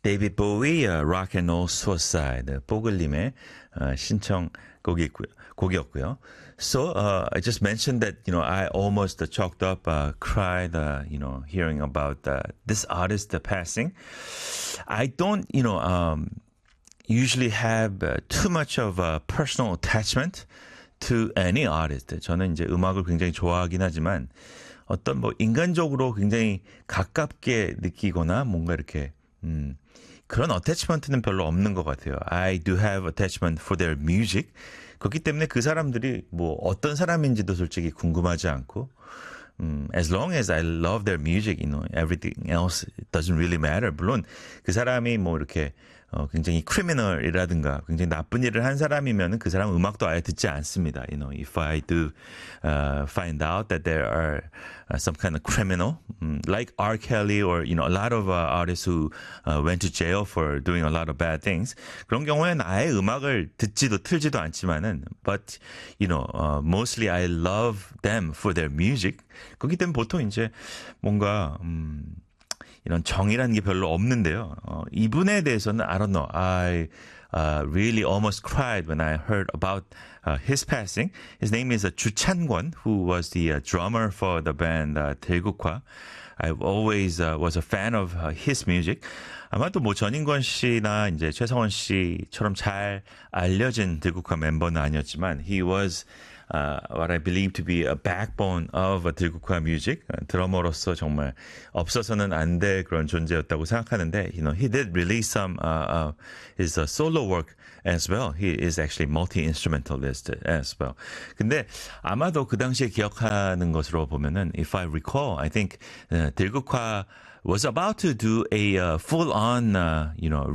데이빗 보위 Rock and Roll Suicide 뽀글님의 곡이었고요. So I just mentioned that I almost choked up, cried, hearing about this artist passing. I don't usually have too much of a personal attachment to any artist. 저는 이제 음악을 굉장히 좋아하긴 하지만 어떤 인간적으로 굉장히 가깝게 느끼거나 뭔가 이렇게 그런 어태치먼트는 별로 없는 것 같아요. I do have attachment for their music. 그렇기 때문에 그 사람들이 어떤 사람인지도 솔직히 궁금하지 않고 as long as I love their music, everything else doesn't really matter. 물론 그 사람이 이렇게 굉장히 크리미널이라든가 굉장히 나쁜 일을 한 사람이면 그 사람 음악도 아예 듣지 않습니다. If I do find out that there are some kind of criminal, like R. Kelly or a lot of artists who went to jail for doing a lot of bad things. 그런 경우에는 아예 음악을 듣지도 틀지도 않지만은, but mostly I love them for their music. 그렇기 때문에 보통 이제 뭔가 이런 정이라는 게 별로 없는데요. 이분에 대해서는 I don't know. I really almost cried when I heard about his passing. His name is 주찬권, who was the drummer for the band 들국화. I always was a fan of his music. 아마도 전인권 씨나 이제 최성원 씨처럼 잘 알려진 들국화 멤버는 아니었지만 he was what I believe to be a backbone of 들국화 music. 드러머로서 정말 없어서는 안 될 그런 존재였다고 생각하는데, he did release some his solo work as well. He is actually multi-instrumentalist as well. 근데 아마도 그 당시에 기억하는 것으로 보면은, if I recall, I think 들국화 was about to do a full-on,